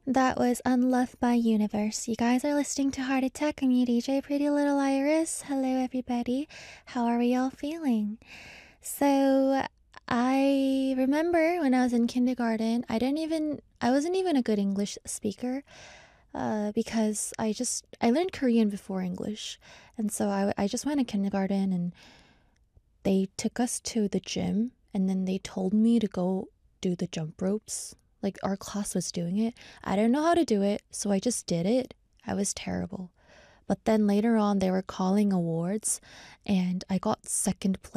That was Unloved by Universe. You guys are listening to Heart Attack. I'm your DJ, Pretty Little Iris. Hello, everybody. How are we all feeling? So, I remember when I was in kindergarten, I wasn't even a good English speaker because I learned Korean before English. And so I just went to kindergarten and they took us to the gym and then they told me to go do the jump ropes. Like our class was doing it. I didn't know how to do it, so I just did it. I was terrible. But then later on, they were calling awards and I got second place.